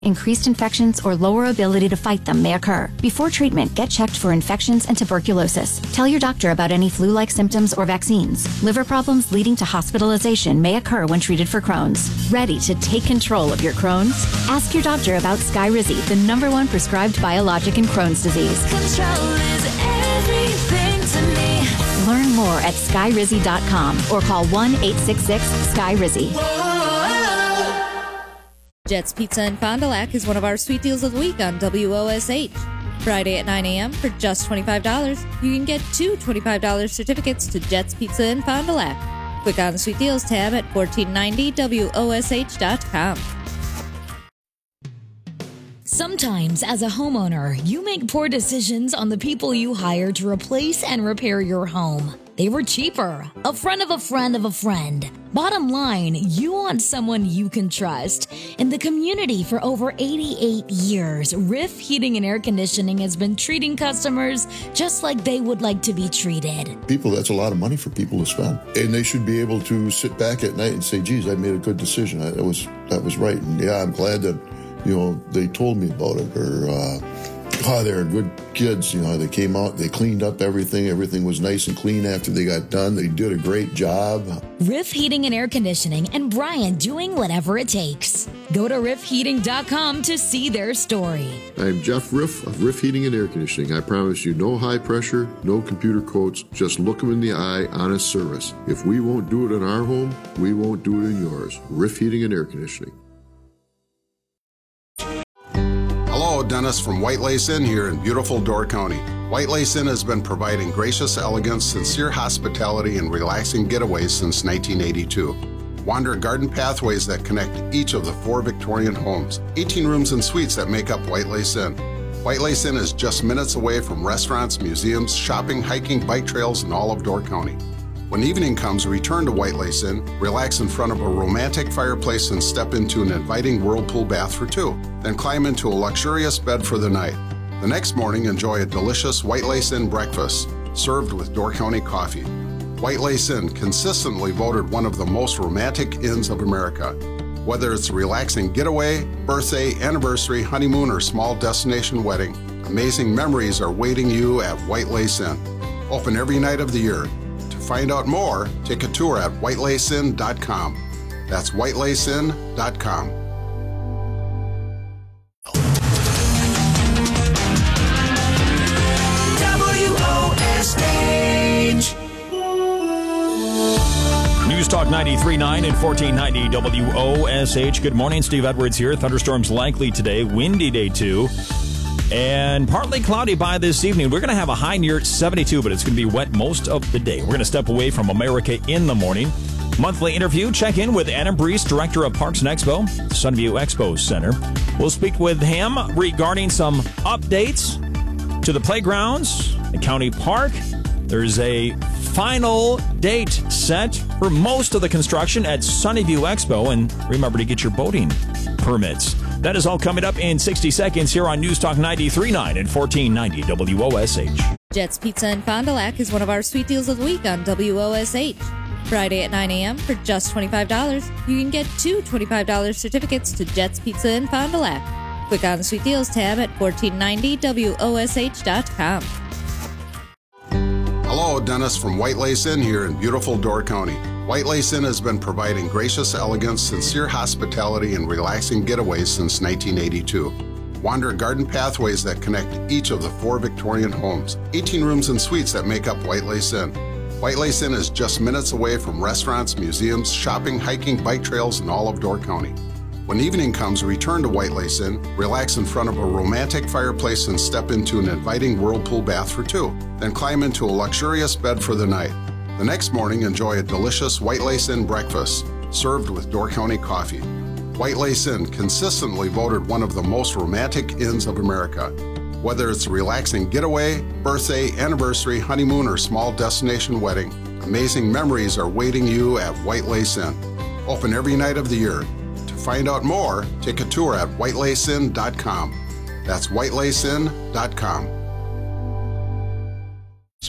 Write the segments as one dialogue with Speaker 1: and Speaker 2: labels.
Speaker 1: Increased infections or lower ability to fight them may occur. Before treatment, get checked for infections and tuberculosis. Tell your doctor about any flu-like symptoms or vaccines. Liver problems leading to hospitalization may occur when treated for Crohn's. Ready to take control of your Crohn's? Ask your doctor about Skyrizi, the #1 prescribed biologic in Crohn's disease.
Speaker 2: Control is everything to me.
Speaker 1: Learn more at skyrizi.com or call 1-866-SKY-RIZZI.
Speaker 3: Jets Pizza in Fond du Lac is one of our sweet deals of the week on WOSH. Friday at 9 a.m. for just $25, you can get 2 $25 certificates to Jets Pizza in Fond du Lac. Click on the Sweet Deals tab at 1490WOSH.com.
Speaker 4: Sometimes, as a homeowner, you make poor decisions on the people you hire to replace and repair your home. They were cheaper, a friend of a friend of a friend. Bottom line, you want someone you can trust. In the community for over 88 years, Riff Heating and Air Conditioning has been treating customers just like they would like to be treated.
Speaker 5: People, that's a lot of money for people to spend. And they should be able to sit back at night and say, geez, I made a good decision. That was right. And yeah, I'm glad that, they told me about it. Or, they're good kids. They came out, they cleaned up everything. Everything was nice and clean after they got done. They did a great job.
Speaker 4: Riff Heating and Air Conditioning and Brian doing whatever it takes. Go to riffheating.com to see their story.
Speaker 5: I'm Jeff Riff of Riff Heating and Air Conditioning. I promise you no high pressure, no computer quotes, just look them in the eye, honest service. If we won't do it in our home, we won't do it in yours. Riff Heating and Air Conditioning.
Speaker 6: Hello, Dennis from White Lace Inn here in beautiful Door County. White Lace Inn has been providing gracious elegance, sincere hospitality, and relaxing getaways since 1982. Wander garden pathways that connect each of the 4 Victorian homes. 18 rooms and suites that make up White Lace Inn. White Lace Inn is just minutes away from restaurants, museums, shopping, hiking, bike trails, and all of Door County. When evening comes, return to White Lace Inn, relax in front of a romantic fireplace, and step into an inviting whirlpool bath for 2. Then climb into a luxurious bed for the night. The next morning, enjoy a delicious White Lace Inn breakfast, served with Door County coffee. White Lace Inn, consistently voted one of the most romantic inns of America. Whether it's a relaxing getaway, birthday, anniversary, honeymoon, or small destination wedding, amazing memories are waiting you at White Lace Inn. Open every night of the year. To find out more, take a tour at whitelaceinn.com. That's whitelaceinn.com.
Speaker 7: News Talk 93.9 and 1490 WOSH. Good morning, Steve Edwards here. Thunderstorms likely today, windy day 2, and partly cloudy by this evening. We're going to have a high near 72, but it's going to be wet most of the day. We're going to step away from America in the morning. Monthly interview, check in with Adam Brees, Director of Parks and Expo, Sunview Expo Center. We'll speak with him regarding some updates to the playgrounds, the county park. There's a final date set for most of the construction at Sunnyview Expo, and remember to get your boating permits. That is all coming up in 60 seconds here on News Talk 93.9 and 1490 WOSH.
Speaker 3: Jets Pizza in Fond du Lac is one of our sweet deals of the week on WOSH. Friday at 9 a.m. for just $25, you can get 2 $25 certificates to Jets Pizza in Fond du Lac. Click on the Sweet Deals tab at 1490WOSH.com.
Speaker 6: Hello, Dennis from White Lace Inn here in beautiful Door County. White Lace Inn has been providing gracious elegance, sincere hospitality, and relaxing getaways since 1982. Wander garden pathways that connect each of the 4 Victorian homes. 18 rooms and suites that make up White Lace Inn. White Lace Inn is just minutes away from restaurants, museums, shopping, hiking, bike trails, and all of Door County. When evening comes, return to White Lace Inn, relax in front of a romantic fireplace, and step into an inviting whirlpool bath for 2. Then climb into a luxurious bed for the night. The next morning, enjoy a delicious White Lace Inn breakfast, served with Door County coffee. White Lace Inn, consistently voted one of the most romantic inns of America. Whether it's a relaxing getaway, birthday, anniversary, honeymoon, or small destination wedding, amazing memories are waiting you at White Lace Inn. Open every night of the year. To find out more, take a tour at whitelaceinn.com. That's whitelaceinn.com.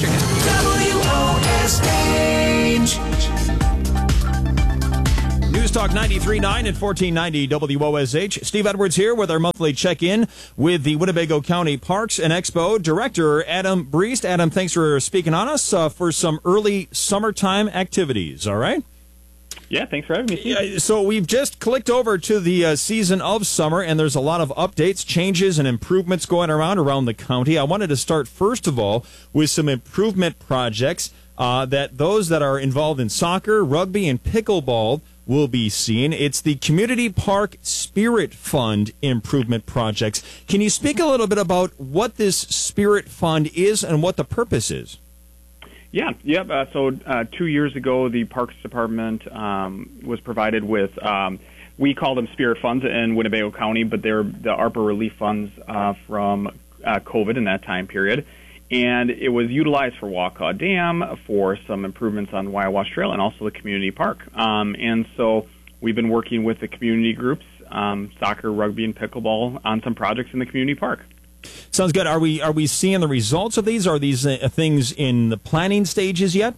Speaker 7: News Talk 93.9 and 1490 WOSH. Steve Edwards here with our monthly check-in with the Winnebago County Parks and Expo Director, Adam Briest. Adam, thanks for speaking on us for some early summertime activities, all right?
Speaker 8: Yeah, thanks for having me, Steve.
Speaker 7: Yeah, so we've just clicked over to the season of summer, and there's a lot of updates, changes, and improvements going around the county. I wanted to start, first of all, with some improvement projects that those that are involved in soccer, rugby, and pickleball will be seeing. It's the Community Park Spirit Fund improvement projects. Can you speak a little bit about what this Spirit Fund is and what the purpose is?
Speaker 8: Yeah. 2 years ago, the Parks Department was provided with, we call them Spirit Funds in Winnebago County, but they're the ARPA relief funds from COVID in that time period. And it was utilized for Waukau Dam, for some improvements on Waiawash Trail, and also the community park. And so we've been working with the community groups, soccer, rugby, and pickleball, on some projects in the community park.
Speaker 7: Sounds good. Are we seeing the results of these? Are these things in the planning stages yet?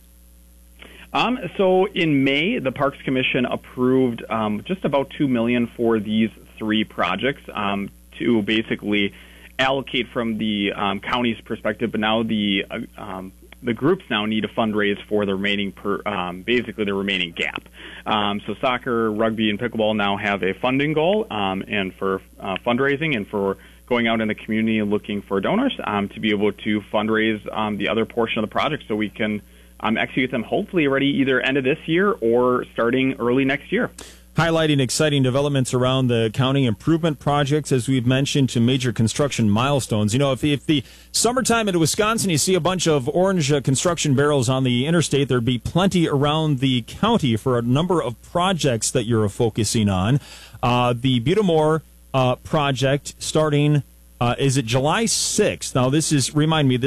Speaker 8: So in May, the Parks Commission approved just about $2 million for these three projects to basically allocate from the county's perspective, but now the groups now need to fundraise for the remaining basically the remaining gap. So soccer, rugby, and pickleball now have a funding goal, and for fundraising and for going out in the community and looking for donors to be able to fundraise the other portion of the project, so we can execute them hopefully already either end of this year or starting early next year.
Speaker 7: Highlighting exciting developments around the county, improvement projects, as we've mentioned, to major construction milestones. You know, if the summertime in Wisconsin, you see a bunch of orange construction barrels on the interstate, there'd be plenty around the county for a number of projects that you're focusing on. The Butamore project starting, is it July 6th? Now, this is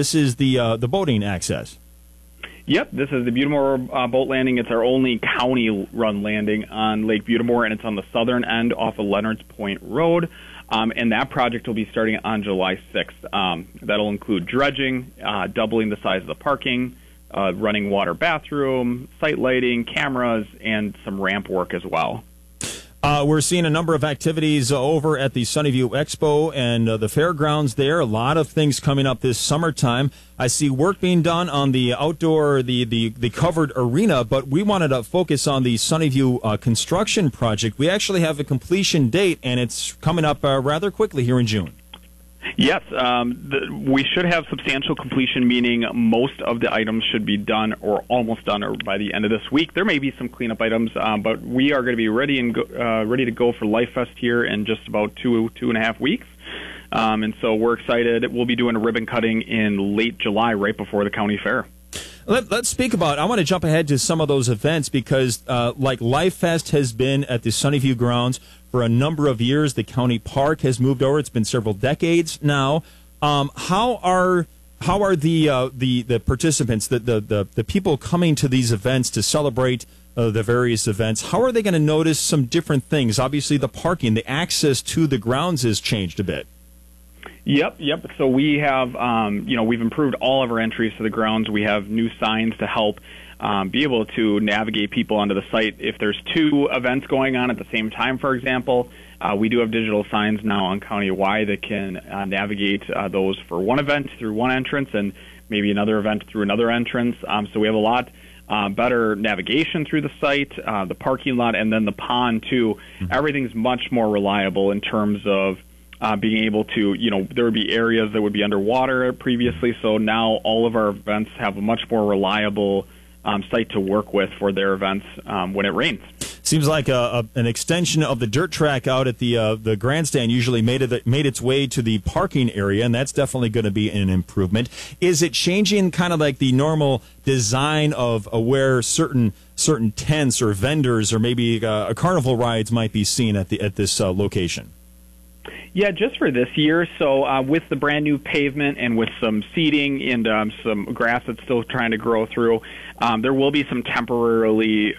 Speaker 7: the boating access.
Speaker 8: Yep, this is the Butamore boat landing. It's our only county-run landing on Lake Butamore, and it's on the southern end off of Leonard's Point Road. And that project will be starting on July 6th. That'll include dredging, doubling the size of the parking, running water bathroom, site lighting, cameras, and some ramp work as well.
Speaker 7: We're seeing a number of activities over at the Sunnyview Expo and the fairgrounds there. A lot of things coming up this summertime. I see work being done on the outdoor, the covered arena, but we wanted to focus on the Sunnyview construction project. We actually have a completion date, and it's coming up rather quickly here in June.
Speaker 8: Yes, we should have substantial completion, meaning most of the items should be done or almost done or by the end of this week. There may be some cleanup items, but we are going to be ready to go for Life Fest here in just about two and a half weeks. And so we're excited. We'll be doing a ribbon cutting in late July, right before the county fair.
Speaker 7: Let's speak about, I want to jump ahead to some of those events because like Life Fest has been at the Sunnyview grounds for a number of years. The county park has moved over. It's been several decades now. How are the participants, the people coming to these events to celebrate the various events, how are they going to notice some different things? Obviously, the parking, the access to the grounds has changed a bit.
Speaker 8: Yep. So we have, we've improved all of our entries to the grounds. We have new signs to help be able to navigate people onto the site. If there's two events going on at the same time, for example, we do have digital signs now on County-wide that can navigate those for one event through one entrance and maybe another event through another entrance. So we have a lot better navigation through the site, the parking lot, and then the pond, too. Mm-hmm. Everything's much more reliable in terms of being able to, there would be areas that would be underwater previously, so now all of our events have a much more reliable site to work with for their events when it rains.
Speaker 7: Seems like an extension of the dirt track out at the grandstand usually made its way to the parking area, and that's definitely going to be an improvement. Is it changing kind of like the normal design of where certain tents or vendors or maybe carnival rides might be seen at this location?
Speaker 8: Yeah, just for this year. So with the brand new pavement and with some seeding and some grass that's still trying to grow through, there will be some temporary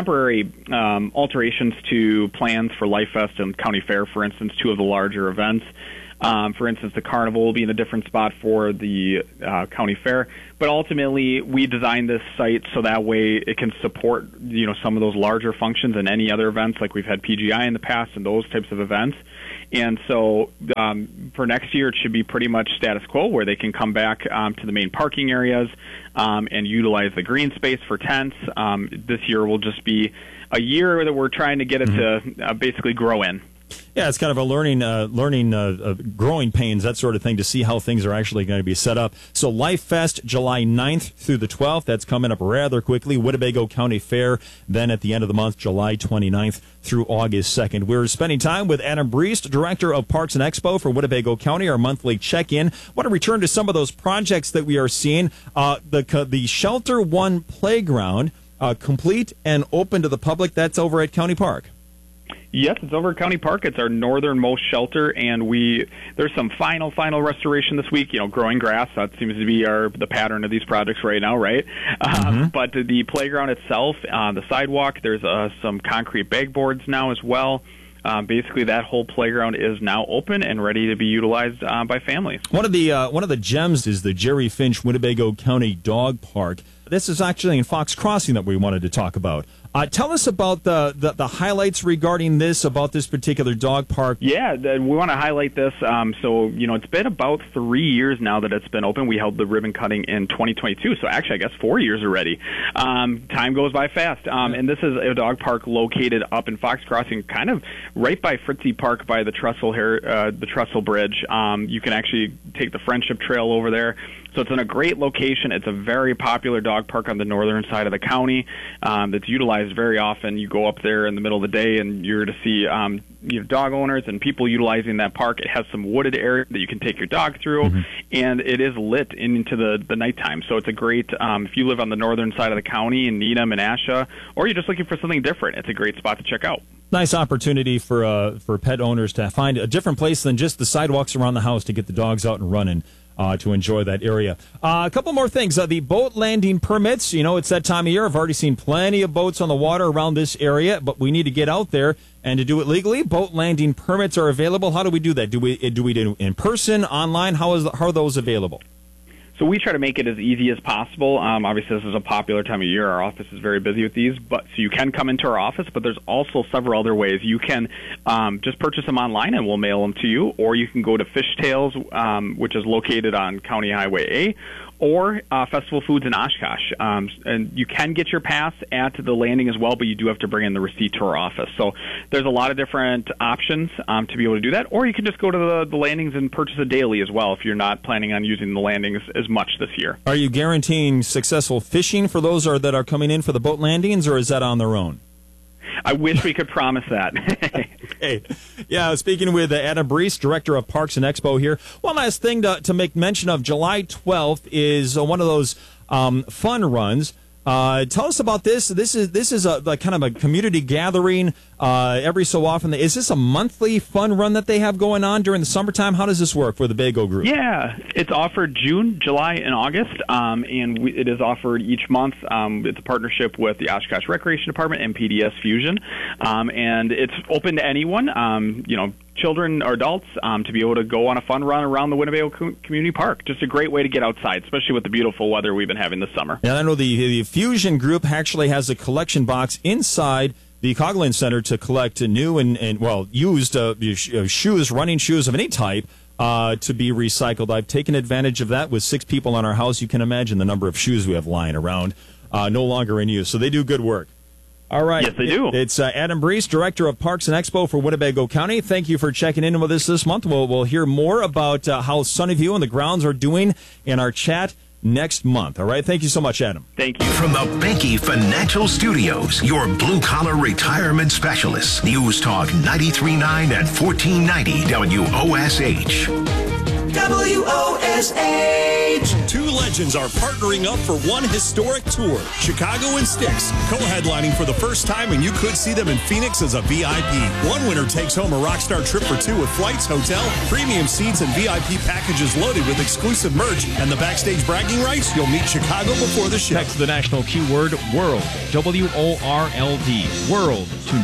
Speaker 8: alterations to plans for Life Fest and County Fair, for instance, two of the larger events. For instance, the carnival will be in a different spot for the county fair. But ultimately, we designed this site so that way it can support, some of those larger functions and any other events, like we've had PGI in the past and those types of events. And so for next year, it should be pretty much status quo, where they can come back to the main parking areas and utilize the green space for tents. This year will just be a year that we're trying to get it to basically grow in.
Speaker 7: Yeah, it's kind of a learning, growing pains, that sort of thing, to see how things are actually going to be set up. So Life Fest, July 9th through the 12th. That's coming up rather quickly. Winnebago County Fair, then at the end of the month, July 29th through August 2nd. We're spending time with Adam Briest, Director of Parks and Expo for Winnebago County, our monthly check-in. I want to return to some of those projects that we are seeing. The Shelter One Playground, complete and open to the public. That's over at County Park.
Speaker 8: Yes, it's over at County Park. It's our northernmost shelter, and there's some final restoration this week. Growing grass, that seems to be the pattern of these projects right now, right? But the playground itself, the sidewalk, there's some concrete bagboards now as well. Basically, that whole playground is now open and ready to be utilized by families. One of
Speaker 7: the gems is the Jerry Finch Winnebago County Dog Park. This is actually in Fox Crossing that we wanted to talk about. Tell us about the highlights regarding about this particular dog park.
Speaker 8: Yeah, we want to highlight this. It's been about 3 years now that it's been open. We held the ribbon cutting in 2022, so actually, I guess 4 years already. Time goes by fast. And this is a dog park located up in Fox Crossing, kind of right by Fritzie Park by the Trestle Bridge. You can actually take the Friendship Trail over there. So it's in a great location. It's a very popular dog park on the northern side of the county that's utilized very often. You go up there in the middle of the day, and you're to see dog owners and people utilizing that park. It has some wooded area that you can take your dog through, and it is lit into the nighttime. So it's a great, if you live on the northern side of the county in Needham and Asha, or you're just looking for something different, it's a great spot to check out.
Speaker 7: Nice opportunity for pet owners to find a different place than just the sidewalks around the house to get the dogs out and running. To enjoy that area. A couple more things. The boat landing permits, it's that time of year. I've already seen plenty of boats on the water around this area, but we need to get out there and to do it legally. Boat landing permits are available. How do we do that? Do we do in person, online? How are those available?
Speaker 8: So we try to make it as easy as possible. Obviously, this is a popular time of year. Our office is very busy with these, so you can come into our office, but there's also several other ways. You can just purchase them online, and we'll mail them to you, or you can go to Fishtails, which is located on County Highway A, or Festival Foods in Oshkosh. And you can get your pass at the landing as well, but you do have to bring in the receipt to our office. So there's a lot of different options to be able to do that, or you can just go to the landings and purchase a daily as well if you're not planning on using the landings as much this year.
Speaker 7: Are you guaranteeing successful fishing for those that are coming in for the boat landings, or is that on their own?
Speaker 8: I wish we could promise that.
Speaker 7: Okay. Yeah, speaking with Adam Briest, Director of Parks and Expo here. One last thing to make mention of, July 12th is one of those fun runs. Tell us about this. This is a kind of a community gathering every so often. Is this a monthly fun run that they have going on during the summertime? How does this work for the Bago Group?
Speaker 8: Yeah, it's offered June, July, and August, and it is offered each month. It's a partnership with the Oshkosh Recreation Department and PDS Fusion, and it's open to anyone. Children or adults, to be able to go on a fun run around the Winnebago Community Park. Just a great way to get outside, especially with the beautiful weather we've been having this summer.
Speaker 7: Yeah, I know the Fusion Group actually has a collection box inside the Coghlan Center to collect new and used shoes, running shoes of any type, to be recycled. I've taken advantage of that with 6 people on our house. You can imagine the number of shoes we have lying around, no longer in use. So they do good work. All right.
Speaker 8: Yes, they do.
Speaker 7: It's Adam Briest, Director of Parks and Expo for Winnebago County. Thank you for checking in with us this month. We'll hear more about how Sunnyview and the grounds are doing in our chat next month. All right. Thank you so much, Adam.
Speaker 8: Thank you.
Speaker 9: From the Benke Financial Studios, your blue-collar retirement specialist. News Talk 93.9 and 1490 WOSH.
Speaker 10: WOSH.
Speaker 11: Two legends are partnering up for one historic tour. Chicago and Styx, co-headlining for the first time, and you could see them in Phoenix as a VIP. One winner takes home a rockstar trip for two with flights, hotel, premium seats, and VIP packages loaded with exclusive merch and the backstage bragging rights. You'll meet Chicago before the show.
Speaker 7: Text the national keyword WORLD, WORLD, WORLD to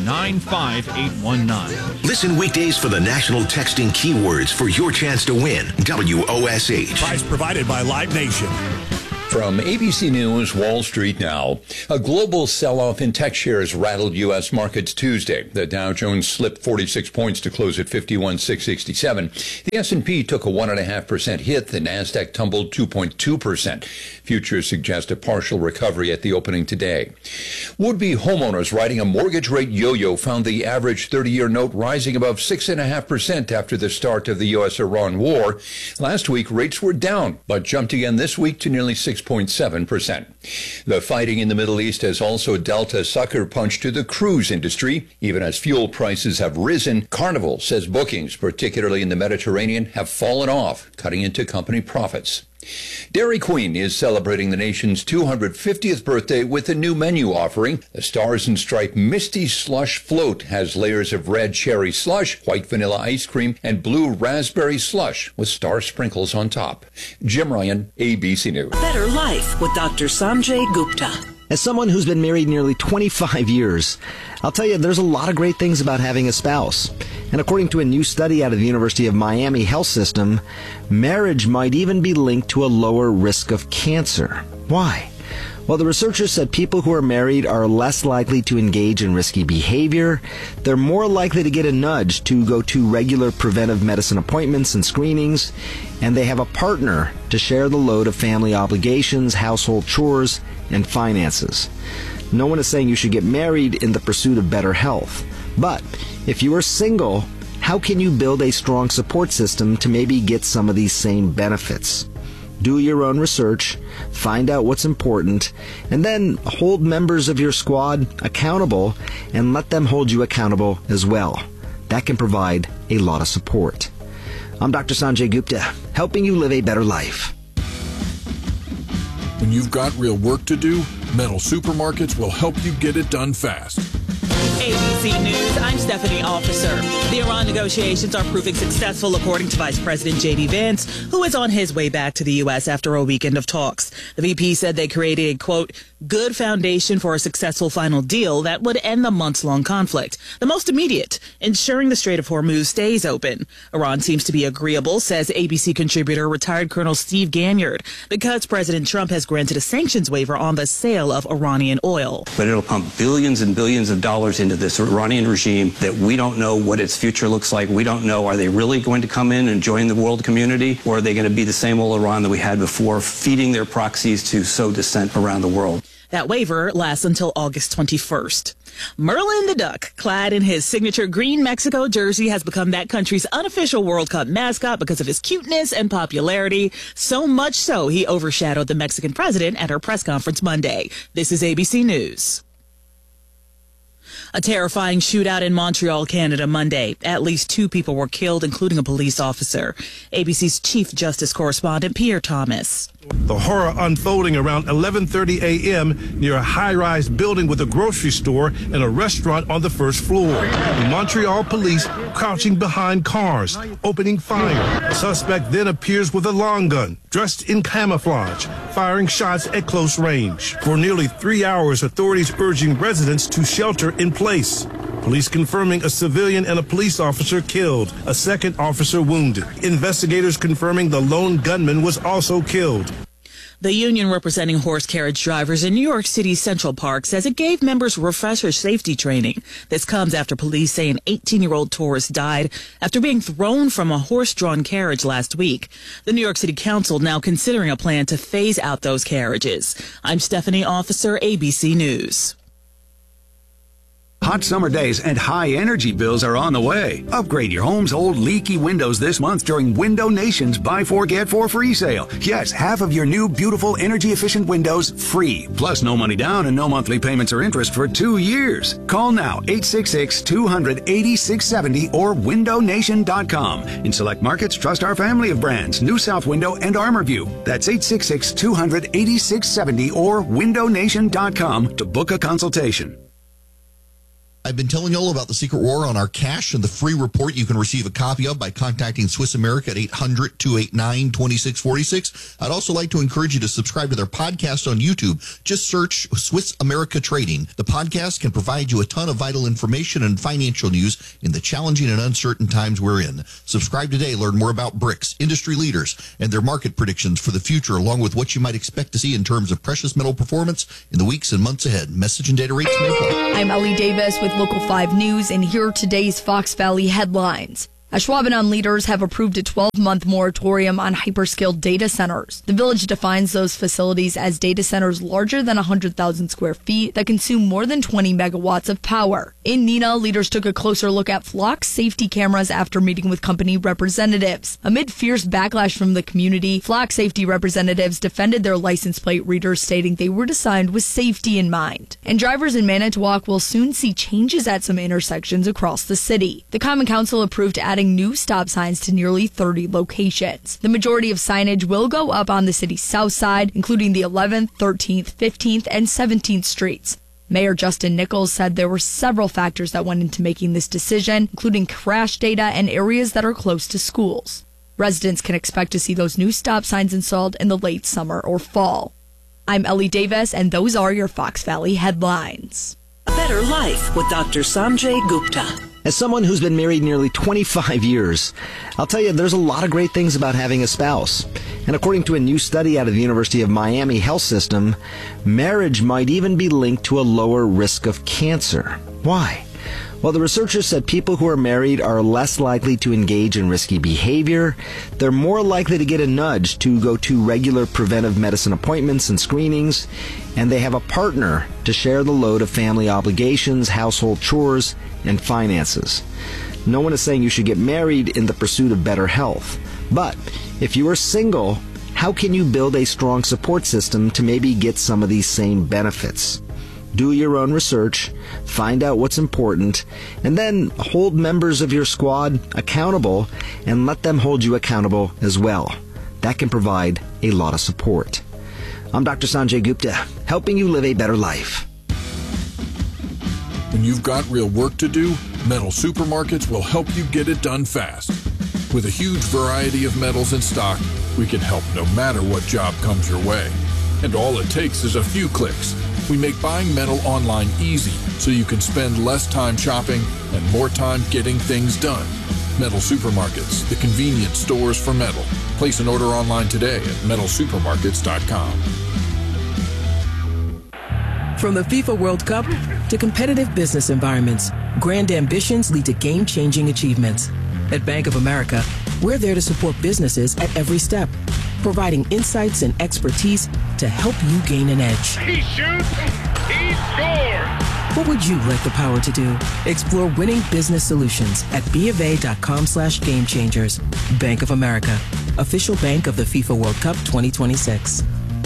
Speaker 7: 95819.
Speaker 9: Listen weekdays for the national texting keywords for your chance to win. WOSH.
Speaker 11: Prize provided by Live Nation.
Speaker 12: From ABC News, Wall Street Now. A global sell-off in tech shares rattled U.S. markets Tuesday. The Dow Jones slipped 46 points to close at 51,667. The S&P took a 1.5% hit. The Nasdaq tumbled 2.2%. Futures suggest a partial recovery at the opening today. Would-be homeowners riding a mortgage rate yo-yo found the average 30-year note rising above 6.5% after the start of the U.S.-Iran war. Last week, rates were down, but jumped again this week to nearly 6.7%. The fighting in the Middle East has also dealt a sucker punch to the cruise industry. Even as fuel prices have risen, Carnival says bookings, particularly in the Mediterranean, have fallen off, cutting into company profits. Dairy Queen is celebrating the nation's 250th birthday with a new menu offering. The Stars and Stripe Misty Slush Float has layers of red cherry slush, white vanilla ice cream, and blue raspberry slush with star sprinkles on top. Jim Ryan, ABC News.
Speaker 10: Better Life with Dr. Sanjay Gupta.
Speaker 13: As someone who's been married nearly 25 years, I'll tell you there's a lot of great things about having a spouse. And according to a new study out of the University of Miami Health System, marriage might even be linked to a lower risk of cancer. Why? Well, the researchers said people who are married are less likely to engage in risky behavior. They're more likely to get a nudge to go to regular preventive medicine appointments and screenings. And they have a partner to share the load of family obligations, household chores, and finances. No one is saying you should get married in the pursuit of better health. But if you are single, how can you build a strong support system to maybe get some of these same benefits? Do your own research, find out what's important, and then hold members of your squad accountable and let them hold you accountable as well. That can provide a lot of support. I'm Dr. Sanjay Gupta, helping you live a better life.
Speaker 14: When you've got real work to do, Metal Supermarkets will help you get it done fast.
Speaker 15: ABC News, I'm Stephanie Officer. The Iran negotiations are proving successful, according to Vice President J.D. Vance, who is on his way back to the U.S. after a weekend of talks. The VP said they created a, quote, good foundation for a successful final deal that would end the months-long conflict. The most immediate, ensuring the Strait of Hormuz stays open. Iran seems to be agreeable, says ABC contributor retired Colonel Steve Ganyard, because President Trump has granted a sanctions waiver on the sale of Iranian oil.
Speaker 16: But it'll pump billions and billions of dollars into this Iranian regime that we don't know what its future looks like. We don't know, are they really going to come in and join the world community, or are they going to be the same old Iran that we had before, feeding their proxies to sow dissent around the world?
Speaker 15: That waiver lasts until August 21st. Merlin the Duck, clad in his signature green Mexico jersey, has become that country's unofficial World Cup mascot because of his cuteness and popularity. So much so, he overshadowed the Mexican president at her press conference Monday. This is ABC News. A terrifying shootout in Montreal, Canada, Monday. At least 2 people were killed, including a police officer. ABC's Chief Justice correspondent Pierre Thomas.
Speaker 17: The horror unfolding around 11:30 a.m. near a high-rise building with a grocery store and a restaurant on the first floor. The Montreal police crouching behind cars, opening fire. A suspect then appears with a long gun, dressed in camouflage, firing shots at close range. For nearly 3 hours, authorities urging residents to shelter in place. Police confirming a civilian and a police officer killed, a second officer wounded. Investigators confirming the lone gunman was also killed.
Speaker 15: The union representing horse carriage drivers in New York City's Central Park says it gave members refresher safety training. This comes after police say an 18-year-old tourist died after being thrown from a horse-drawn carriage last week. The New York City Council now considering a plan to phase out those carriages. I'm Stephanie Officer, ABC News.
Speaker 18: Hot summer days and high energy bills are on the way. Upgrade your home's old leaky windows this month during Window Nation's Buy 4 Get 4 free sale. Yes, half of your new beautiful energy efficient windows free. Plus no money down and no monthly payments or interest for 2 years. Call now 866-200-8670 or windownation.com. In select markets, trust our family of brands, New South Window and ArmorView. That's 866-200-8670 or windownation.com to book a consultation.
Speaker 19: I've been telling you all about the Secret War on our cash and the free report you can receive a copy of by contacting Swiss America at 800-289-2646. I'd also like to encourage you to subscribe to their podcast on YouTube. Just search Swiss America Trading. The podcast can provide you a ton of vital information and financial news in the challenging and uncertain times we're in. Subscribe today. Learn more about BRICS, industry leaders, and their market predictions for the future, along with what you might expect to see in terms of precious metal performance in the weeks and months ahead. Message and data rates may apply.
Speaker 20: I'm Ellie Davis with Local 5 News, and here are today's Fox Valley headlines. Ashwaubenon leaders have approved a 12-month moratorium on hyperscale data centers. The village defines those facilities as data centers larger than 100,000 square feet that consume more than 20 megawatts of power. In Neenah, leaders took a closer look at Flock's safety cameras after meeting with company representatives. Amid fierce backlash from the community, Flock safety representatives defended their license plate readers, stating they were designed with safety in mind. And drivers in Manitowoc will soon see changes at some intersections across the city. The Common Council approved adding new stop signs to nearly 30 locations. The majority of signage will go up on the city's south side, including the 11th, 13th, 15th, and 17th streets. Mayor Justin Nichols said there were several factors that went into making this decision, including crash data and areas that are close to schools. Residents can expect to see those new stop signs installed in the late summer or fall. I'm Ellie Davis, and those are your Fox Valley headlines.
Speaker 10: A better life with Dr. Sanjay Gupta.
Speaker 13: As someone who's been married nearly 25 years, I'll tell you there's a lot of great things about having a spouse. And according to a new study out of the University of Miami Health System, marriage might even be linked to a lower risk of cancer. Why? Well, the researchers said people who are married are less likely to engage in risky behavior. They're more likely to get a nudge to go to regular preventive medicine appointments and screenings. And they have a partner to share the load of family obligations, household chores, and finances. No one is saying you should get married in the pursuit of better health. But if you are single, how can you build a strong support system to maybe get some of these same benefits? Do your own research, find out what's important, and then hold members of your squad accountable and let them hold you accountable as well. That can provide a lot of support. I'm Dr. Sanjay Gupta, helping you live a better life.
Speaker 14: When you've got real work to do, Metal Supermarkets will help you get it done fast. With a huge variety of metals in stock, we can help no matter what job comes your way. And all it takes is a few clicks. We make buying metal online easy so you can spend less time shopping and more time getting things done. Metal Supermarkets, the convenience stores for metal. Place an order online today at metalsupermarkets.com.
Speaker 21: From the FIFA World Cup to competitive business environments, grand ambitions lead to game-changing achievements. At Bank of America, we're there to support businesses at every step, providing insights and expertise to help you gain an edge.
Speaker 22: He shoots, he scores!
Speaker 21: What would you like the power to do? Explore winning business solutions at BofA.com/gamechangers. Bank of America, official bank of the FIFA World Cup 2026.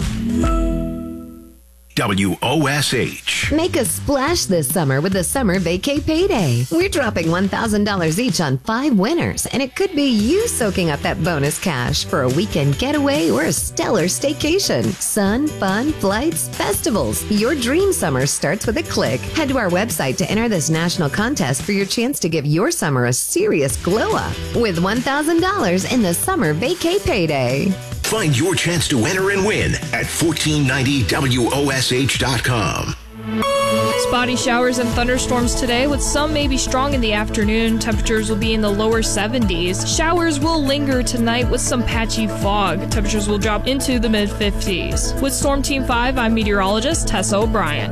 Speaker 9: WOSH.
Speaker 23: Make a splash this summer with the Summer Vacay Payday. We're dropping $1,000 each on 5 winners, and it could be you soaking up that bonus cash for a weekend getaway or a stellar staycation. Sun, fun, flights, festivals. Your dream summer starts with a click. Head to our website to enter this national contest for your chance to give your summer a serious glow up with $1,000 in the Summer Vacay Payday.
Speaker 9: Find your chance to enter and win at 1490WOSH.com.
Speaker 24: Spotty showers and thunderstorms today, with some maybe strong in the afternoon. Temperatures will be in the lower 70s. Showers will linger tonight with some patchy fog. Temperatures will drop into the mid-50s. With Storm Team 5, I'm meteorologist Tessa O'Brien.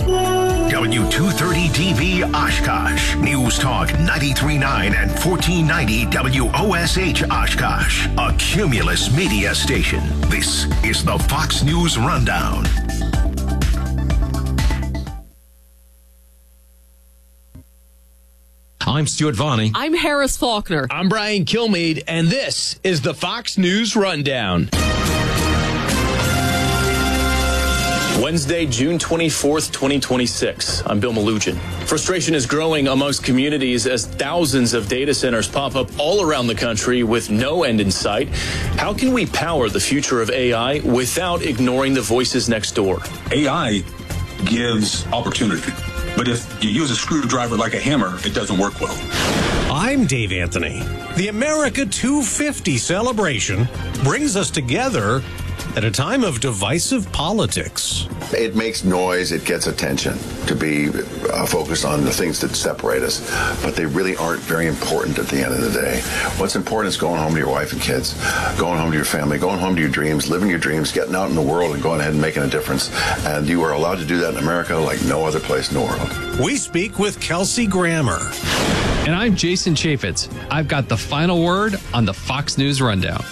Speaker 9: W230DB Oshkosh. News Talk 93.9 and 1490 WOSH Oshkosh. A Cumulus media station. This is the Fox News Rundown.
Speaker 1: I'm Stuart Varney.
Speaker 2: I'm Harris Faulkner.
Speaker 4: I'm Brian Kilmeade, and this is the Fox News Rundown. Wednesday, June 24th, 2026. I'm Bill Malugin. Frustration is growing amongst communities as thousands of data centers pop up all around the country with no end in sight. How can we power the future of AI without ignoring the voices next door?
Speaker 5: AI gives opportunity, but if you use a screwdriver like a hammer, it doesn't work well.
Speaker 1: I'm Dave Anthony. The America 250 celebration brings us together at a time of divisive politics.
Speaker 25: It makes noise, it gets attention to be focused on the things that separate us, but they really aren't very important at the end of the day. What's important is going home to your wife and kids, going home to your family, going home to your dreams, living your dreams, getting out in the world and going ahead and making a difference. And you are allowed to do that in America like no other place in the world.
Speaker 1: We speak with Kelsey Grammer.
Speaker 26: And I'm Jason Chaffetz. I've got the final word on the Fox News Rundown.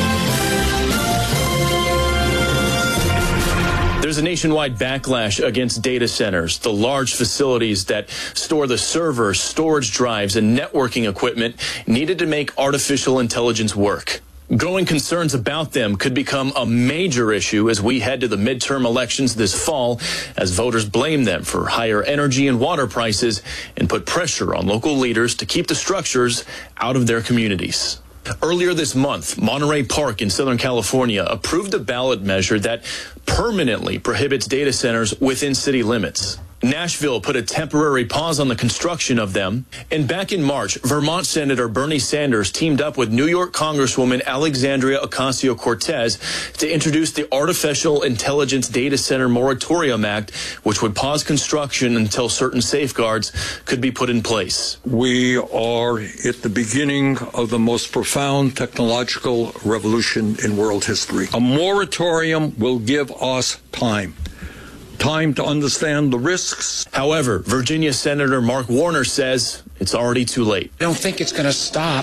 Speaker 7: There's a nationwide backlash against data centers, the large facilities that store the servers, storage drives, and networking equipment needed to make artificial intelligence work. Growing concerns about them could become a major issue as we head to the midterm elections this fall, as voters blame them for higher energy and water prices and put pressure on local leaders to keep the structures out of their communities. Earlier this month, Monterey Park in Southern California approved a ballot measure that permanently prohibits data centers within city limits. Nashville put a temporary pause on the construction of them. And back in March, Vermont Senator Bernie Sanders teamed up with New York Congresswoman Alexandria Ocasio-Cortez to introduce the Artificial Intelligence Data Center Moratorium Act, which would pause construction until certain safeguards could be put in place.
Speaker 27: We are at the beginning of the most profound technological revolution in world history. A moratorium will give us time to understand the risks.
Speaker 7: However, Virginia Senator Mark Warner says it's already too late.
Speaker 28: I don't think it's going to stop,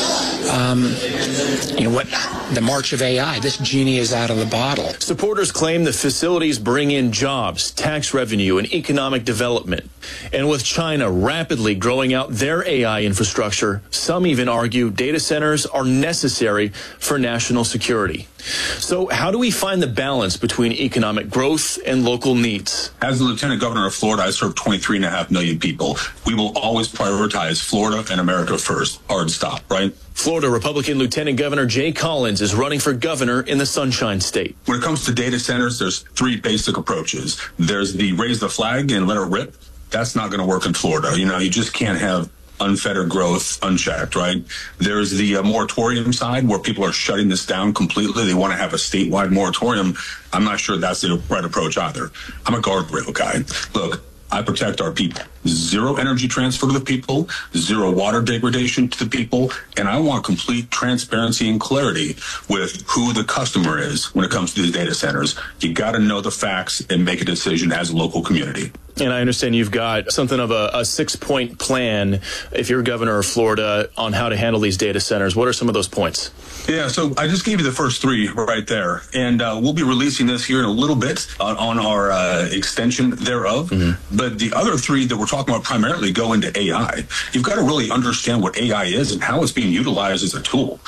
Speaker 28: the march of AI. This genie is out of the bottle.
Speaker 7: Supporters claim the facilities bring in jobs, tax revenue, and economic development. And with China rapidly growing out their AI infrastructure, some even argue data centers are necessary for national security. So how do we find the balance between economic growth and local needs?
Speaker 5: As the Lieutenant Governor of Florida, I serve 23.5 million people. We will always prioritize Florida and America first. Hard stop, right?
Speaker 7: Florida Republican Lieutenant Governor Jay Collins is running for governor in the Sunshine State.
Speaker 5: When it comes to data centers, there's three basic approaches. There's the raise the flag and let it rip. That's not going to work in Florida. You just can't have unfettered growth unchecked, right? There's the moratorium side where people are shutting this down completely. They want to have a statewide moratorium. I'm not sure that's the right approach either. I'm a guardrail guy. Look, I protect our people. Zero energy transfer to the people, zero water degradation to the people, and I want complete transparency and clarity with who the customer is when it comes to these data centers. You got to know the facts and make a decision as a local community.
Speaker 7: And I understand you've got something of a 6-point plan, if you're governor of Florida, on how to handle these data centers. What are some of those points?
Speaker 5: Yeah, so I just gave you the first three right there. And we'll be releasing this here in a little bit on our extension thereof. Mm-hmm. But the other three that we're talking about primarily go into AI. You've got to really understand what AI is and how it's being utilized as a tool.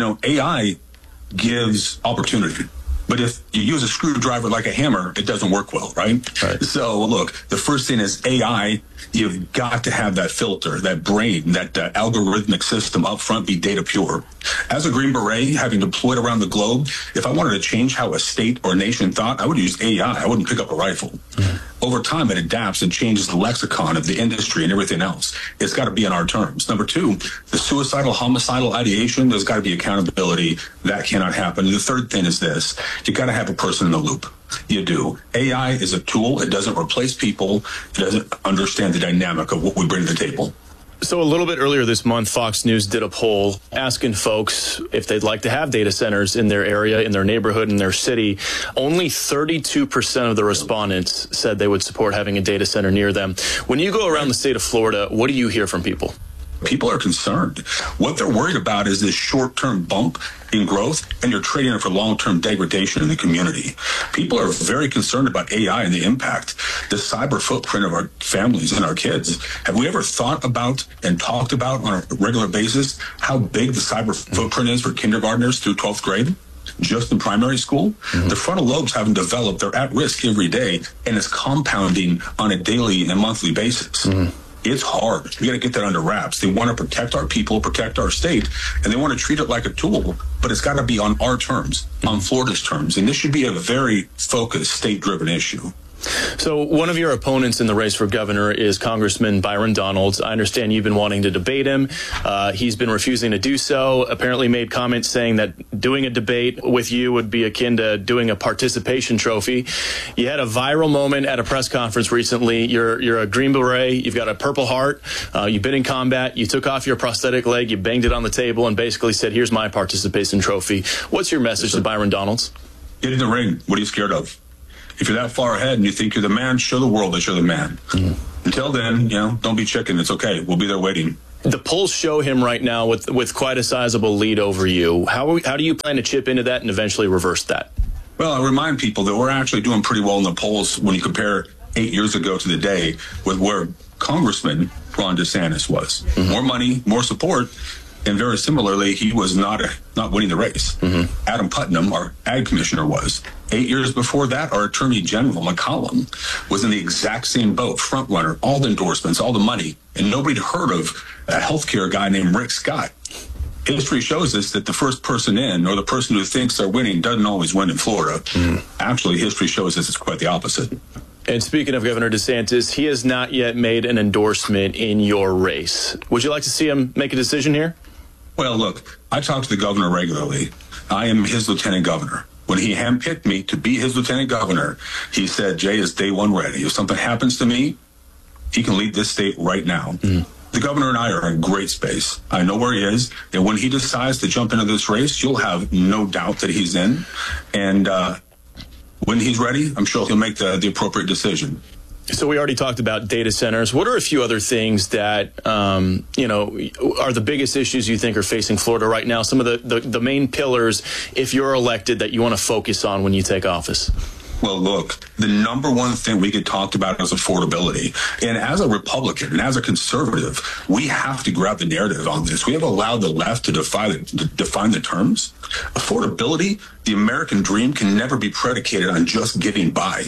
Speaker 5: AI gives opportunity. But if you use a screwdriver like a hammer, it doesn't work well, right? So, look, the first thing is AI. You've got to have that filter, that brain, that algorithmic system up front be data pure. As a Green Beret, having deployed around the globe, if I wanted to change how a state or nation thought, I would use AI. I wouldn't pick up a rifle. Mm-hmm. Over time, it adapts and changes the lexicon of the industry and everything else. It's got to be on our terms. Number two, the suicidal, homicidal ideation, there's got to be accountability. That cannot happen. And the third thing is this. You got to have a person in the loop. You do. AI is a tool. It doesn't replace people. It doesn't understand the dynamic of what we bring to the table.
Speaker 7: So a little bit earlier this month, Fox News did a poll asking folks if they'd like to have data centers in their area, in their neighborhood, in their city. Only 32% of the respondents said they would support having a data center near them. When you go around the state of Florida, what do you hear from people?
Speaker 5: People are concerned. What they're worried about is this short-term bump in growth, and you're trading it for long-term degradation in the community. People are very concerned about AI and the impact, the cyber footprint of our families and our kids. Have we ever thought about and talked about on a regular basis how big the cyber footprint is for kindergartners through 12th grade? Just in primary school, the frontal lobes haven't developed. They're at risk every day, and it's compounding on a daily and monthly basis. It's hard. We got to get that under wraps. They want to protect our people, protect our state, and they want to treat it like a tool, but it's got to be on our terms, on Florida's terms. And this should be a very focused, state-driven issue.
Speaker 4: So one of your opponents in the race for governor is Congressman Byron Donalds. I understand you've been wanting to debate him. He's been refusing to do so, apparently made comments saying that doing a debate with you would be akin to doing a participation trophy. You had a viral moment at a press conference recently. You're a Green Beret. You've got a Purple Heart. You've been in combat. You took off your prosthetic leg. You banged it on the table and basically said, here's my participation trophy. What's your message to Byron Donalds?
Speaker 5: Get in the ring. What are you scared of? If you're that far ahead and you think you're the man, show the world that you're the man. Until then, don't be chicken. It's okay. We'll be there waiting.
Speaker 4: The polls show him right now with quite a sizable lead over you. How do you plan to chip into that and eventually reverse that?
Speaker 5: Well, I remind people that we're actually doing pretty well in the polls when you compare 8 years ago to the day with where Congressman Ron DeSantis was. More money, more support. And very similarly, he was not winning the race. Adam Putnam, our ag commissioner, was. 8 years before that, our attorney general, McCollum, was in the exact same boat, front runner, all the endorsements, all the money. And nobody had heard of a healthcare guy named Rick Scott. History shows us that the first person in, or the person who thinks they're winning, doesn't always win in Florida. Actually, history shows us it's quite the opposite.
Speaker 4: And speaking of Governor DeSantis, he has not yet made an endorsement in your race. Would you like to see him make a decision here?
Speaker 5: Well, look, I talk to the governor regularly. I am his lieutenant governor. When he handpicked me to be his lieutenant governor, he said, Jay is day one ready. If something happens to me, he can lead this state right now. The governor and I are in great space. I know where he is. And when he decides to jump into this race, you'll have no doubt that he's in. And when he's ready, I'm sure he'll make the appropriate decision.
Speaker 4: So we already talked about data centers. What are a few other things that, are the biggest issues you think are facing Florida right now? Some of the main pillars, if you're elected, that you want to focus on when you take office?
Speaker 5: Well, look, the number one thing we get talked about is affordability. And as a Republican and as a conservative, we have to grab the narrative on this. We have allowed the left to define the terms. Affordability, the American dream, can never be predicated on just getting by,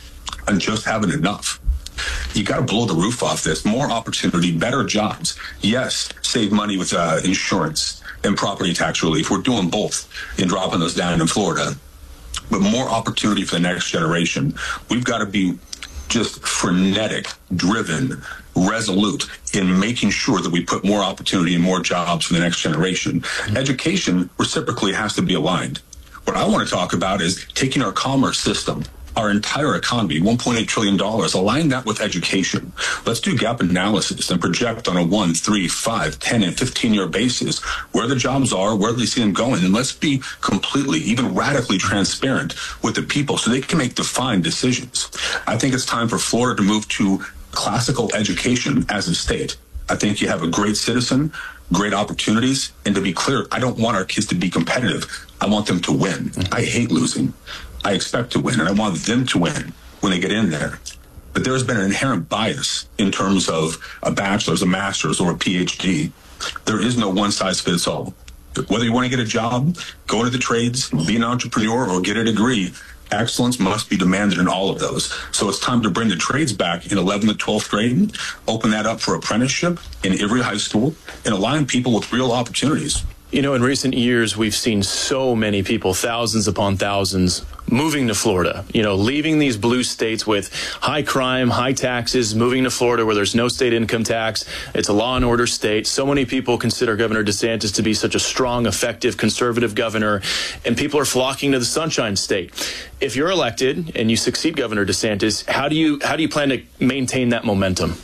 Speaker 5: on just having enough. You got to blow the roof off this. More opportunity, better jobs. Yes, save money with insurance and property tax relief. We're doing both in dropping those down in Florida. But more opportunity for the next generation. We've got to be just frenetic, driven, resolute in making sure that we put more opportunity and more jobs for the next generation. Education reciprocally has to be aligned. What I want to talk about is taking our commerce system, our entire economy, $1.8 trillion, align that with education. Let's do gap analysis and project on a 1, 3, 5, 10, and 15-year basis where the jobs are, where they see them going. And let's be completely, even radically transparent with the people so they can make defined decisions. I think it's time for Florida to move to classical education as a state. I think you have a great citizen, great opportunities. And to be clear, I don't want our kids to be competitive. I want them to win. I hate losing. I expect to win, and I want them to win when they get in there. But there's been an inherent bias in terms of a bachelor's, a master's, or a PhD. There is no one-size-fits-all. Whether you want to get a job, go into the trades, be an entrepreneur, or get a degree, excellence must be demanded in all of those. So it's time to bring the trades back in 11th and 12th grade, open that up for apprenticeship in every high school, and align people with real opportunities.
Speaker 4: You know, in recent years, we've seen so many people, thousands upon thousands, moving to Florida, leaving these blue states with high crime, high taxes, moving to Florida where there's no state income tax. It's a law and order state. So many people consider Governor DeSantis to be such a strong, effective, conservative governor, and people are flocking to the Sunshine State. If you're elected and you succeed Governor DeSantis, how do you plan to maintain that momentum?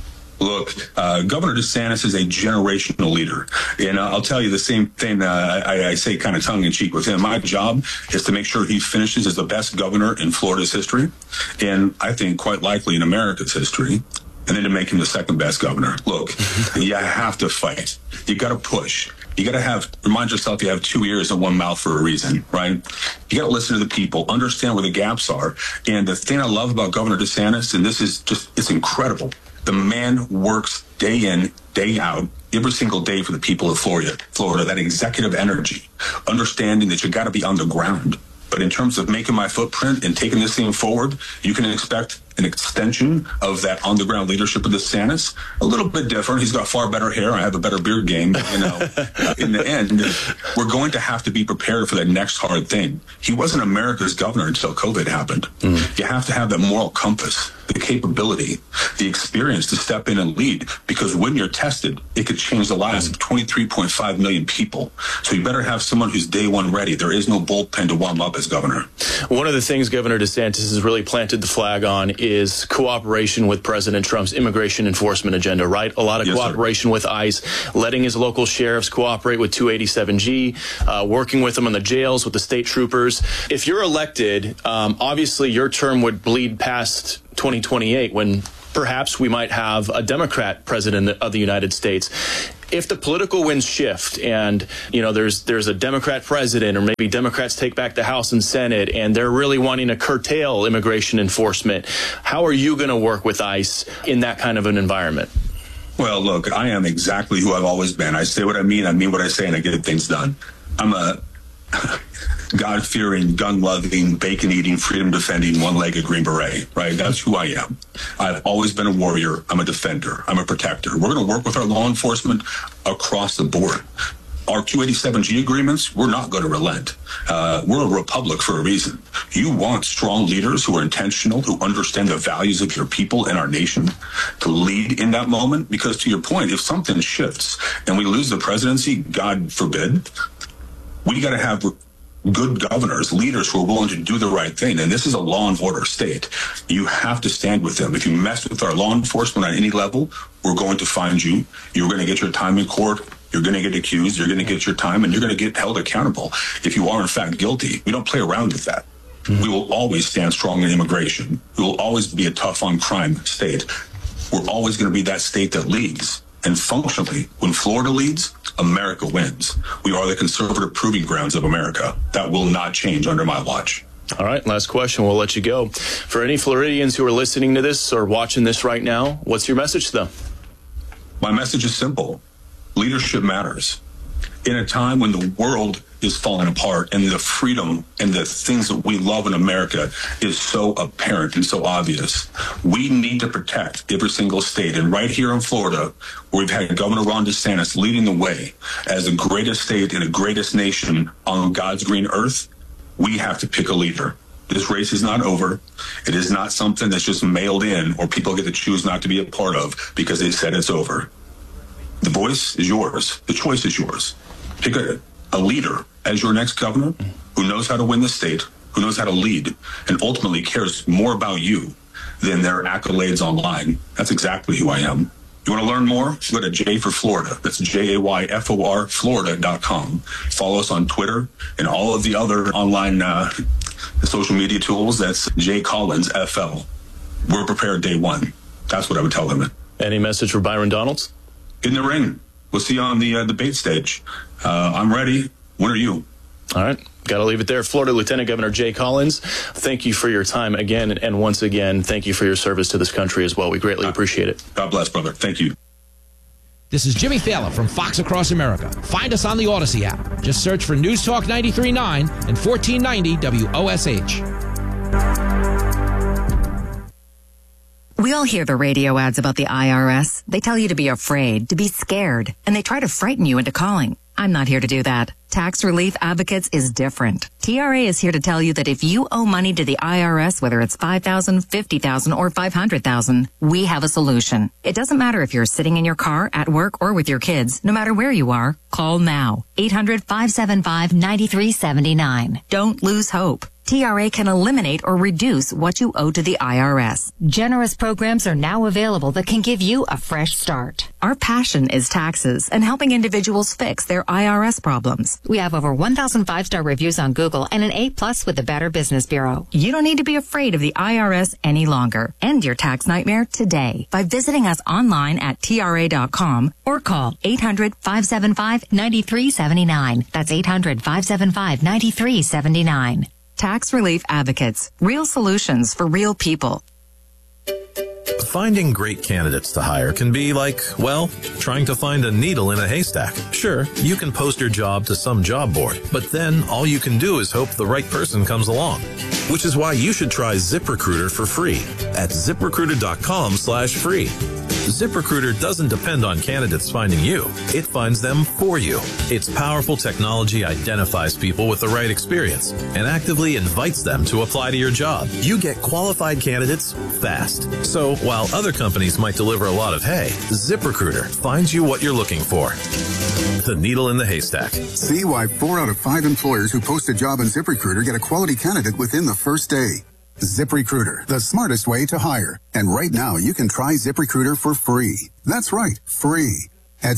Speaker 5: Look, Governor DeSantis is a generational leader. And I'll tell you the same thing I say kind of tongue-in-cheek with him. My job is to make sure he finishes as the best governor in Florida's history, and I think quite likely in America's history. and then to make him the second best governor. Look, you have to fight. You got to push. You got to remind yourself you have 2 ears and one mouth for a reason, right? You got to listen to the people, understand where the gaps are. And the thing I love about Governor DeSantis, and this is it's incredible. The man works day in, day out, every single day for the people of Florida, that executive energy, understanding that you got to be on the ground. But in terms of making my footprint and taking this thing forward, you can expect an extension of that on-the-ground leadership of DeSantis. A little bit different. He's got far better hair. I have a better beard game. But, in the end, we're going to have to be prepared for that next hard thing. He wasn't America's governor until COVID happened. You have to have that moral compass, the capability, the experience to step in and lead, because when you're tested, it could change the lives of 23.5 million people. So you better have someone who's day one ready. There is no bullpen to warm up as governor.
Speaker 4: One of the things Governor DeSantis has really planted the flag on is cooperation with President Trump's immigration enforcement agenda, right? A lot of cooperation with ICE, letting his local sheriffs cooperate with 287G, working with them in the jails, with the state troopers. If you're elected, obviously your term would bleed past 2028 when perhaps we might have a Democrat president of the United States. If the political winds shift and, there's a Democrat president, or maybe Democrats take back the House and Senate, and they're really wanting to curtail immigration enforcement, how are you going to work with ICE in that kind of an environment?
Speaker 5: Well, look, I am exactly who I've always been. I say what I mean what I say, and I get things done. I'm a God-fearing, gun-loving, bacon-eating, freedom-defending, one-legged Green Beret, right? That's who I am. I've always been a warrior. I'm a defender. I'm a protector. We're going to work with our law enforcement across the board. Our 287G agreements, we're not going to relent. We're a republic for a reason. You want strong leaders who are intentional, who understand the values of your people and our nation to lead in that moment. Because to your point, if something shifts and we lose the presidency, God forbid, we got to have good governors, leaders who are willing to do the right thing. And this is a law and order state. You have to stand with them. If you mess with our law enforcement on any level, we're going to find you. You're going to get your time in court. You're going to get accused. You're going to get your time, and you're going to get held accountable if you are, in fact, guilty. We don't play around with that. We will always stand strong in immigration. We will always be a tough on crime state. We're always going to be that state that leads. And functionally, when Florida leads, America wins. We are the conservative proving grounds of America. That will not change under my watch.
Speaker 4: All right, last question. We'll let you go. For any Floridians who are listening to this or watching this right now, what's your message to them?
Speaker 5: My message is simple. Leadership matters. In a time when the world is falling apart and the freedom and the things that we love in America is so apparent and so obvious, we need to protect every single state. And right here in Florida, where we've had Governor Ron DeSantis leading the way as the greatest state and the greatest nation on God's green earth, we have to pick a leader. This race is not over. It is not something that's just mailed in or people get to choose not to be a part of because they said it's over. The voice is yours. The choice is yours. Pick a leader as your next governor who knows how to win the state, who knows how to lead, and ultimately cares more about you than their accolades online. That's exactly who I am. You want to learn more? Go to J for Florida. That's JAYFOR Florida.com. Follow us on Twitter and all of the other online social media tools. That's J Collins FL. We're prepared day one. That's what I would tell them.
Speaker 4: Any message for Byron Donalds?
Speaker 5: In the ring. We'll see you on the debate stage. I'm ready. When are you?
Speaker 4: All right. Got to leave it there. Florida Lieutenant Governor Jay Collins, thank you for your time again. And once again, thank you for your service to this country as well. We greatly appreciate it.
Speaker 5: God bless, brother. Thank you.
Speaker 2: This is Jimmy Thaler from Fox Across America. Find us on the Odyssey app. Just search for News Talk 93.9 and 1490 WOSH.
Speaker 3: We all hear the radio ads about the IRS. They tell you to be afraid, to be scared, and they try to frighten you into calling. I'm not here to do that. Tax Relief Advocates is different. TRA is here to tell you that if you owe money to the IRS, whether it's $5,000, $50,000, or $500,000, we have a solution. It doesn't matter if you're sitting in your car, at work, or with your kids. No matter where you are, call now. 800-575-9379. Don't lose hope. TRA can eliminate or reduce what you owe to the IRS.
Speaker 6: Generous programs are now available that can give you a fresh start.
Speaker 3: Our passion is taxes and helping individuals fix their IRS problems.
Speaker 6: We have over 1,000 5-star reviews on Google and an A+ with the Better Business Bureau.
Speaker 3: You don't need to be afraid of the IRS any longer. End your tax nightmare today by visiting us online at TRA.com or call 800-575-9379. That's 800-575-9379. Tax Relief Advocates. Real solutions for real people.
Speaker 8: Finding great candidates to hire can be like, well, trying to find a needle in a haystack. Sure, you can post your job to some job board, but then all you can do is hope the right person comes along. Which is why you should try ZipRecruiter for free at ZipRecruiter.com/free. ZipRecruiter doesn't depend on candidates finding you. It finds them for you. Its powerful technology identifies people with the right experience and actively invites them to apply to your job. You get qualified candidates fast. So while other companies might deliver a lot of hay, ZipRecruiter finds you what you're looking for. The needle in the haystack.
Speaker 11: See why 4 out of 5 employers who post a job on ZipRecruiter get a quality candidate within the first day. ZipRecruiter, the smartest way to hire. And right now, you can try ZipRecruiter for free. That's right, free. At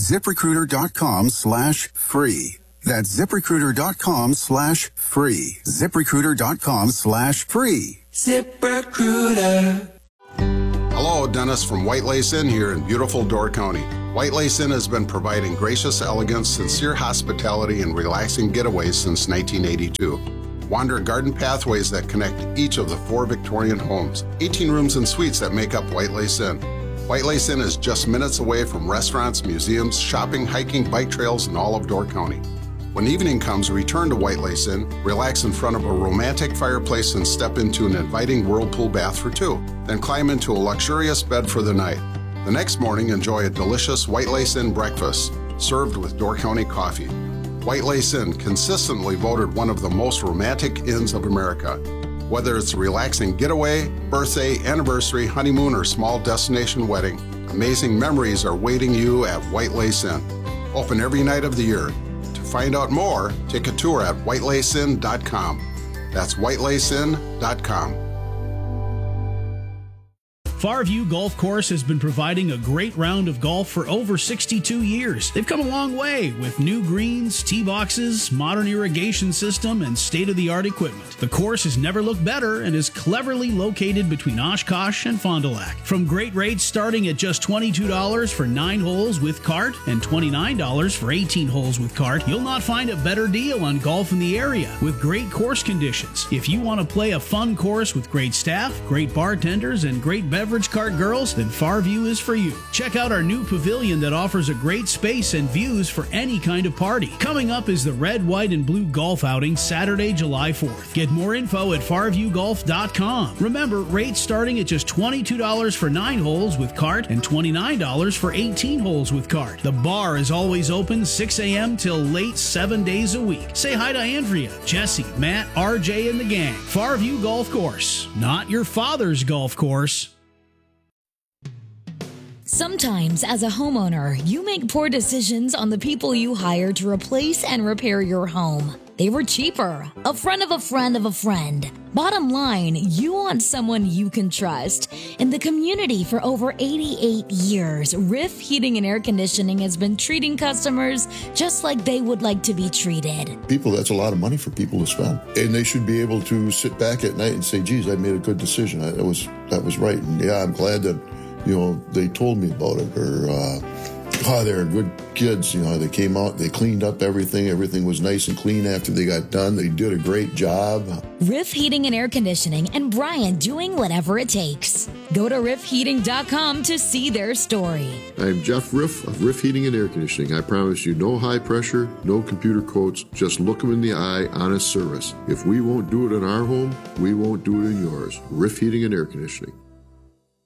Speaker 11: ZipRecruiter.com/free. That's ZipRecruiter.com/free. ZipRecruiter.com/free.
Speaker 12: ZipRecruiter.
Speaker 11: Hello, Dennis from White Lace Inn here in beautiful Door County. White Lace Inn has been providing gracious elegance, sincere hospitality, and relaxing getaways since 1982. Wander garden pathways that connect each of the 4 Victorian homes. 18 rooms and suites that make up White Lace Inn. White Lace Inn is just minutes away from restaurants, museums, shopping, hiking, bike trails, and all of Door County. When evening comes, return to White Lace Inn, relax in front of a romantic fireplace, and step into an inviting whirlpool bath for 2. Then climb into a luxurious bed for the night. The next morning, enjoy a delicious White Lace Inn breakfast, served with Door County coffee. White Lace Inn, consistently voted one of the most romantic inns of America. Whether it's a relaxing getaway, birthday, anniversary, honeymoon, or small destination wedding, amazing memories are waiting you at White Lace Inn. Open every night of the year. To find out more, take a tour at whitelaceinn.com. That's whitelaceinn.com.
Speaker 15: Farview Golf Course has been providing a great round of golf for over 62 years. They've come a long way with new greens, tee boxes, modern irrigation system, and state-of-the-art equipment. The course has never looked better and is cleverly located between Oshkosh and Fond du Lac. From great rates starting at just $22 for 9 holes with cart and $29 for 18 holes with cart, you'll not find a better deal on golf in the area with great course conditions. If you want to play a fun course with great staff, great bartenders, and great beverage cart girls, then Farview is for you. Check out our new pavilion that offers a great space and views for any kind of party. Coming up is the Red, White, and Blue Golf Outing Saturday, July 4th. Get more info at farviewgolf.com. Remember, rates starting at just $22 for 9 holes with cart and $29 for 18 holes with cart. The bar is always open 6 a.m. till late 7 days a week. Say hi to Andrea, Jesse, Matt, RJ, and the gang. Farview Golf Course, not your father's golf course.
Speaker 16: Sometimes, as a homeowner, you make poor decisions on the people you hire to replace and repair your home. They were cheaper, a friend of a friend of a friend. Bottom line, you want someone you can trust. In the community for over 88 years, Riff Heating and Air Conditioning has been treating customers just like they would like to be treated.
Speaker 17: People, that's a lot of money for people to spend. And they should be able to sit back at night and say, geez, I made a good decision. That was right. And yeah, I'm glad that, they told me about it, or, they're good kids. They came out, they cleaned up everything. Everything was nice and clean after they got done. They did a great job.
Speaker 16: Riff Heating and Air Conditioning and Brian doing whatever it takes. Go to riffheating.com to see their story.
Speaker 17: I'm Jeff Riff of Riff Heating and Air Conditioning. I promise you no high pressure, no computer quotes, just look them in the eye, honest service. If we won't do it in our home, we won't do it in yours. Riff Heating and Air Conditioning.